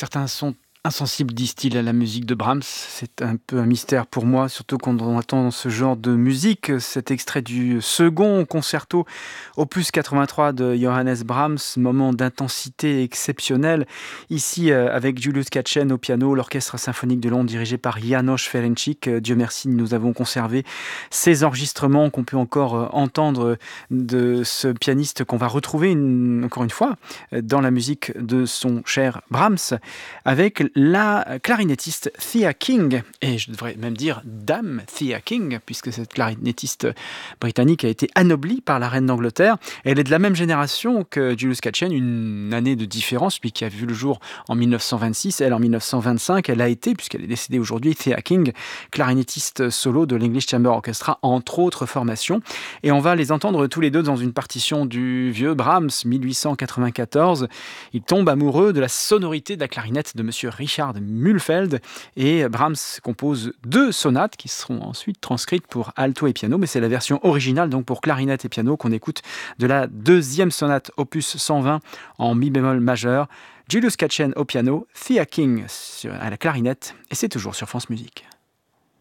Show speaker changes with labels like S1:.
S1: Certains sont insensibles, disent-ils, à la musique de Brahms. C'est un peu un mystère pour moi, surtout quand on entend ce genre de musique. Cet extrait du second concerto opus 83 de Johannes Brahms, moment d'intensité exceptionnelle. Ici, avec Julius Katchen au piano, l'orchestre symphonique de Londres dirigé par János Ferencsik. Dieu merci, nous avons conservé ces enregistrements qu'on peut encore entendre de ce pianiste qu'on va retrouver encore une fois dans la musique de son cher Brahms, avec la clarinettiste Thea King, et je devrais même dire Dame Thea King, puisque cette clarinettiste britannique a été anoblie par la reine d'Angleterre. Elle est de la même génération que Julius Katchen, une année de différence, lui qui a vu le jour en 1926, elle en 1925. Elle a été, puisqu'elle est décédée aujourd'hui, Thea King, clarinettiste solo de l'English Chamber Orchestra, entre autres formations. Et on va les entendre tous les deux dans une partition du vieux Brahms, 1894. Il tombe amoureux de la sonorité de la clarinette de monsieur Richard Mühlfeld, et Brahms compose 2 sonates qui seront ensuite transcrites pour alto et piano, mais c'est la version originale, donc pour clarinette et piano, qu'on écoute de la 2e sonate opus 120 en mi bémol majeur. Julius Katchen au piano, Thea King à la clarinette, et c'est toujours sur France Musique.